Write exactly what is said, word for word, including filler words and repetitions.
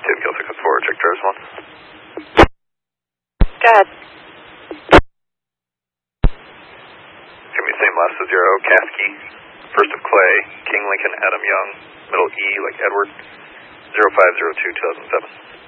State Kill six six four, check Travis one. Go ahead. It's going to be same last to zero, Kasky, first of Clay, King Lincoln, Adam Young, middle E like Edward, zero five zero two two thousand seven.